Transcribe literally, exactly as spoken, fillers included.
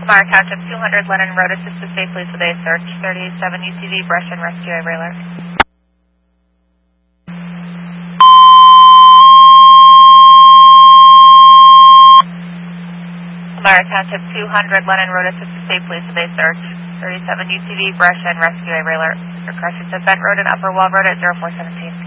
Lamar Township two hundred, Lennon Road, assist with safe police with a search. thirty-seven U T V, brush and rescue, I railer. Lamar Township two hundred, Lennon Road, assist with safe police with a search. thirty-seven U T V, brush and rescue, I railer. Your crashes at Bent Road and Upper Wall Road at zero four seventeen.